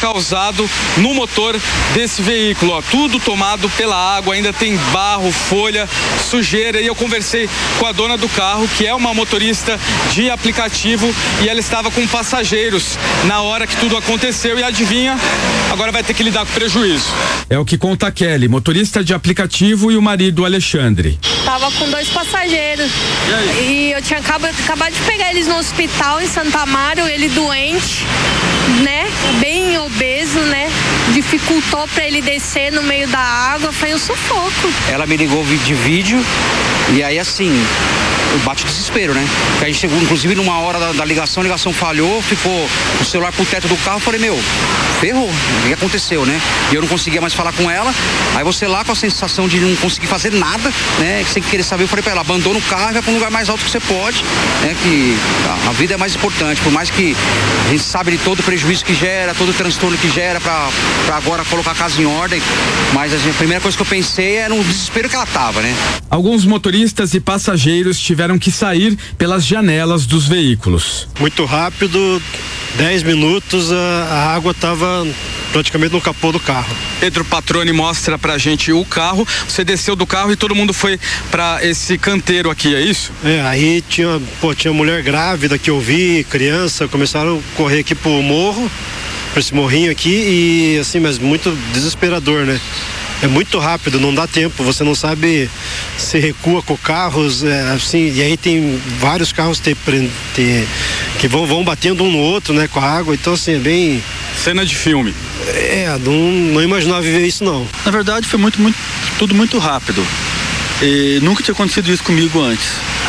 causado no motor desse veículo, ó, tudo tomado pela água, ainda tem barro, folha, sujeira, e eu conversei com a dona do carro, que é uma motorista de aplicativo, e ela estava com passageiros na hora que tudo aconteceu, e adivinha, agora vai ter que lidar com prejuízo. É o que conta a Kelly, motorista de aplicativo, e o marido Alexandre. Tava com 2 passageiros e eu tinha acabado de pegar eles no hospital em Santa Amaro, ele doente, né, bem obeso, né, dificultou para ele descer no meio da água, foi um sufoco. Ela me ligou de vídeo e aí assim, bate desespero, né? Porque a gente chegou, inclusive, numa hora da ligação, a ligação falhou, ficou o celular pro teto do carro, falei, meu, ferrou, o que aconteceu, né? E eu não conseguia mais falar com ela, aí você lá com a sensação de não conseguir fazer nada, né? Sem querer saber, eu falei pra ela, abandona o carro e vai pra um lugar mais alto que você pode, né? Que a vida é mais importante, por mais que a gente sabe de todo o prejuízo que gera, todo o transtorno que gera pra agora colocar a casa em ordem, mas a primeira coisa que eu pensei é no desespero que ela tava, né? Alguns motoristas e passageiros tiveram que sair pelas janelas dos veículos. Muito rápido, 10 minutos, a água estava praticamente no capô do carro. Pedro Patrone mostra pra gente o carro, você desceu do carro e todo mundo foi pra esse canteiro aqui, é isso? Aí tinha mulher grávida que eu vi, criança, começaram a correr aqui pro morro, pra esse morrinho aqui, e assim, mas muito desesperador, né? É muito rápido, não dá tempo, você não sabe se recua com carros, assim, e aí tem vários carros que vão batendo um no outro, né, com a água, então assim, é bem... Cena de filme. Não imaginava viver isso não. Na verdade foi tudo muito rápido, e nunca tinha acontecido isso comigo antes.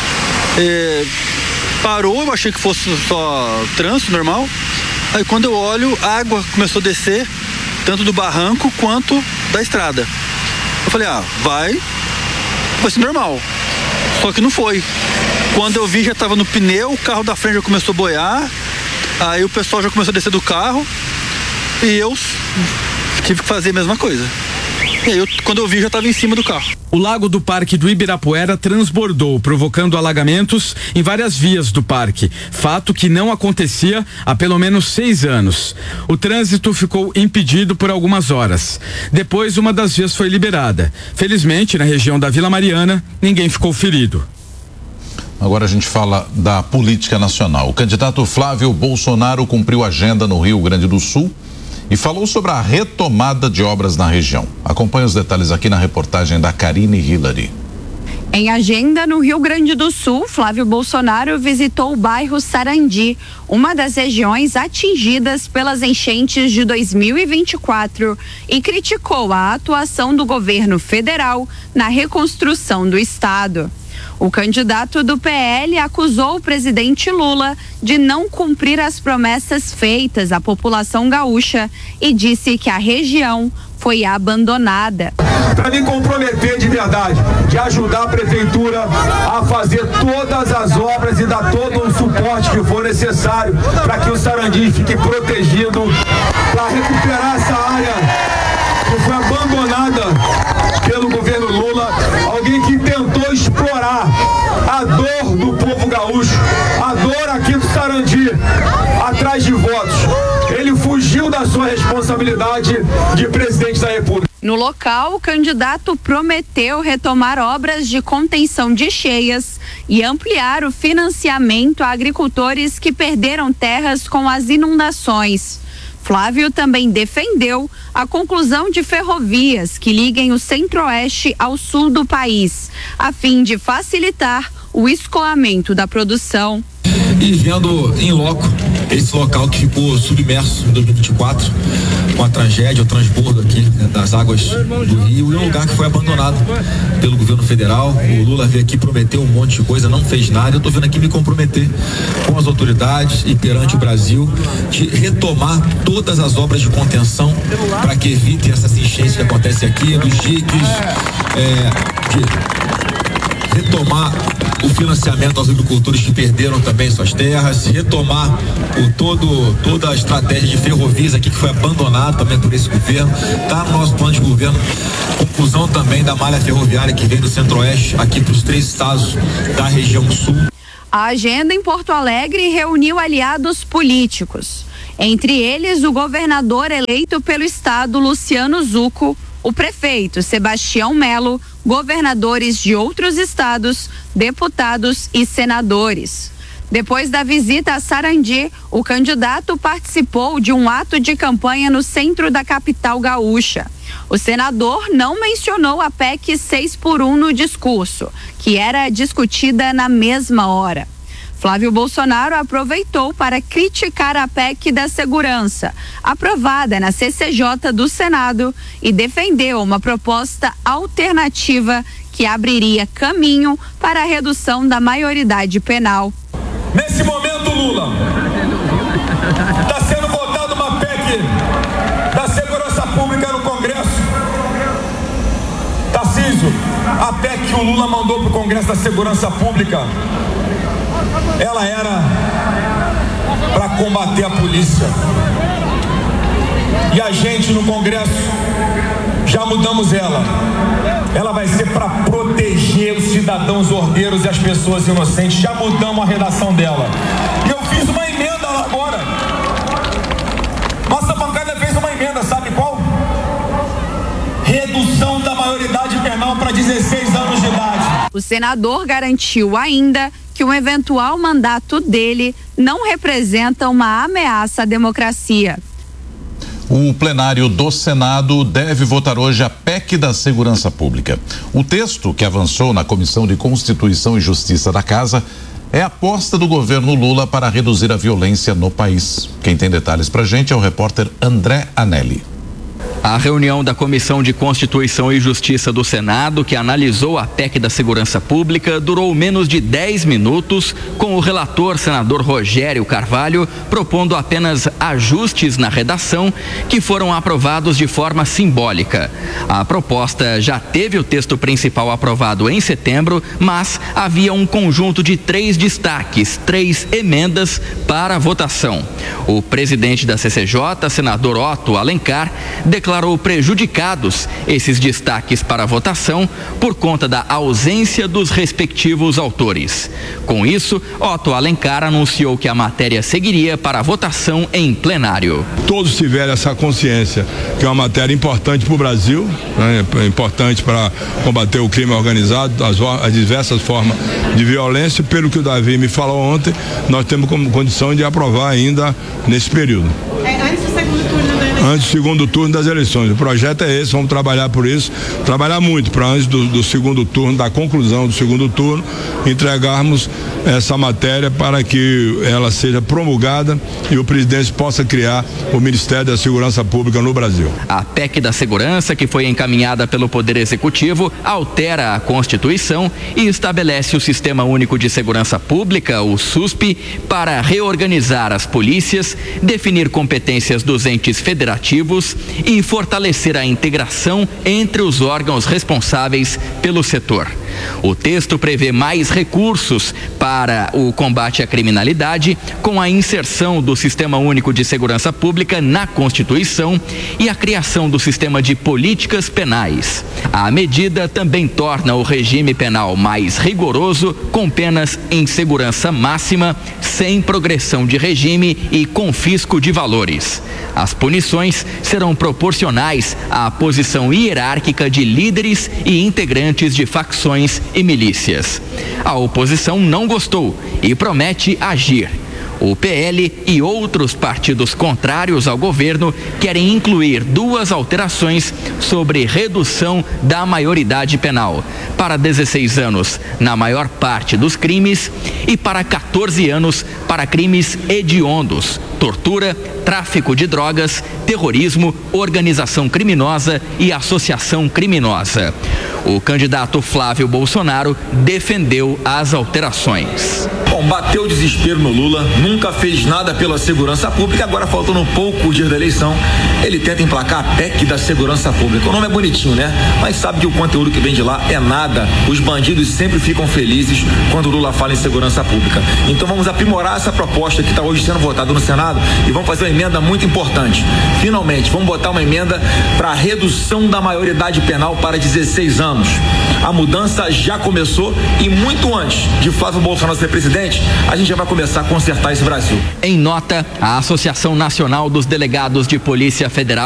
Parou, eu achei que fosse só trânsito normal, aí quando eu olho, a água começou a descer, tanto do barranco quanto da estrada. Eu falei, vai ser normal. Só que não foi. Quando eu vi, já estava no pneu, o carro da frente já começou a boiar, aí o pessoal já começou a descer do carro e eu tive que fazer a mesma coisa. E aí, quando eu vi, já estava em cima do carro. O lago do Parque do Ibirapuera transbordou, provocando alagamentos em várias vias do parque, fato que não acontecia há pelo menos 6 anos. O trânsito ficou impedido por algumas horas. Depois, uma das vias foi liberada. Felizmente, na região da Vila Mariana, ninguém ficou ferido. Agora a gente fala da política nacional. O candidato Flávio Bolsonaro cumpriu agenda no Rio Grande do Sul e falou sobre a retomada de obras na região. Acompanhe os detalhes aqui na reportagem da Karine Hillary. Em agenda no Rio Grande do Sul, Flávio Bolsonaro visitou o bairro Sarandi, uma das regiões atingidas pelas enchentes de 2024, e criticou a atuação do governo federal na reconstrução do estado. O candidato do PL acusou o presidente Lula de não cumprir as promessas feitas à população gaúcha e disse que a região foi abandonada. Para me comprometer de verdade, de ajudar a prefeitura a fazer todas as obras e dar todo o suporte que for necessário para que o Sarandi fique protegido, para recuperar essa área que foi abandonada pelo governo Lula, alguém que tentou explorar a dor do povo gaúcho, a dor aqui do Sarandi, atrás de votos. Ele fugiu da sua responsabilidade de presidente da República. No local, o candidato prometeu retomar obras de contenção de cheias e ampliar o financiamento a agricultores que perderam terras com as inundações. Flávio também defendeu a conclusão de ferrovias que liguem o centro-oeste ao sul do país, a fim de facilitar o escoamento da produção. E vendo em loco esse local que ficou submerso em 2024, com a tragédia, o transbordo aqui, né, das águas do rio, e um lugar que foi abandonado pelo governo federal. O Lula veio aqui, prometeu um monte de coisa, não fez nada. Eu estou vindo aqui me comprometer com as autoridades e perante o Brasil de retomar todas as obras de contenção para que evitem essas enchentes que acontecem aqui, dos diques, de retomar o financiamento aos agricultores que perderam também suas terras, retomar toda a estratégia de ferrovias aqui que foi abandonada também por esse governo, está no nosso plano de governo, conclusão também da malha ferroviária que vem do centro-oeste aqui para os 3 estados da região sul. A agenda em Porto Alegre reuniu aliados políticos. Entre eles, o governador eleito pelo estado, Luciano Zucco, o prefeito Sebastião Melo, governadores de outros estados, deputados e senadores. Depois da visita a Sarandi, o candidato participou de um ato de campanha no centro da capital gaúcha. O senador não mencionou a PEC 6x1 no discurso, que era discutida na mesma hora. Flávio Bolsonaro aproveitou para criticar a PEC da segurança, aprovada na CCJ do Senado, e defendeu uma proposta alternativa que abriria caminho para a redução da maioridade penal. Nesse momento, Lula, está sendo votada uma PEC da segurança pública no Congresso. Tarcísio, a PEC que o Lula mandou para o Congresso da Segurança Pública, ela era para combater a polícia. E a gente no Congresso já mudamos ela. Ela vai ser para proteger os cidadãos ordeiros e as pessoas inocentes. Já mudamos a redação dela. E eu fiz uma emenda lá agora. Nossa bancada fez uma emenda, sabe qual? Redução da maioridade penal para 16 anos de idade. O senador garantiu ainda que um eventual mandato dele não representa uma ameaça à democracia. O plenário do Senado deve votar hoje a PEC da Segurança Pública. O texto, que avançou na Comissão de Constituição e Justiça da Casa, é a aposta do governo Lula para reduzir a violência no país. Quem tem detalhes pra gente é o repórter André Anelli. A reunião da Comissão de Constituição e Justiça do Senado, que analisou a PEC da Segurança Pública, durou menos de 10 minutos, com o relator, senador Rogério Carvalho, propondo apenas ajustes na redação, que foram aprovados de forma simbólica. A proposta já teve o texto principal aprovado em setembro, mas havia um conjunto de 3 destaques, 3 emendas para a votação. O presidente da CCJ, senador Otto Alencar, declarou prejudicados esses destaques para a votação por conta da ausência dos respectivos autores. Com isso, Otto Alencar anunciou que a matéria seguiria para a votação em plenário. Todos tiveram essa consciência que é uma matéria importante para o Brasil, né? Importante para combater o crime organizado, as diversas formas de violência. Pelo que o Davi me falou ontem, nós temos como condição de aprovar ainda nesse período. Antes do segundo turno das eleições. O projeto é esse, vamos trabalhar por isso, trabalhar muito para antes do segundo turno, da conclusão do segundo turno, entregarmos essa matéria para que ela seja promulgada e o presidente possa criar o Ministério da Segurança Pública no Brasil. A PEC da Segurança, que foi encaminhada pelo Poder Executivo, altera a Constituição e estabelece o Sistema Único de Segurança Pública, o SUSP, para reorganizar as polícias, definir competências dos entes federativos e fortalecer a integração entre os órgãos responsáveis pelo setor. O texto prevê mais recursos para o combate à criminalidade, com a inserção do Sistema Único de Segurança Pública na Constituição e a criação do sistema de políticas penais. A medida também torna o regime penal mais rigoroso, com penas em segurança máxima, sem progressão de regime e confisco de valores. As punições serão proporcionais à posição hierárquica de líderes e integrantes de facções e milícias. A oposição não gostou e promete agir. O PL e outros partidos contrários ao governo querem incluir 2 alterações sobre redução da maioridade penal, para 16 anos na maior parte dos crimes e para 14 anos para crimes hediondos, tortura, tráfico de drogas, terrorismo, organização criminosa e associação criminosa. O candidato Flávio Bolsonaro defendeu as alterações. Bom, bateu o desespero no Lula, nunca fez nada pela segurança pública, agora faltando poucos dias da eleição, ele tenta emplacar a PEC da segurança pública. O nome é bonitinho, né? Mas sabe que o conteúdo que vem de lá é nada. Os bandidos sempre ficam felizes quando o Lula fala em segurança pública. Então vamos aprimorar essa proposta que está hoje sendo votada no Senado Senado e vamos fazer uma emenda muito importante. Finalmente, vamos botar uma emenda para a redução da maioridade penal para 16 anos. A mudança já começou e muito antes de Flávio Bolsonaro ser presidente, a gente já vai começar a consertar esse Brasil. Em nota, a Associação Nacional dos Delegados de Polícia Federal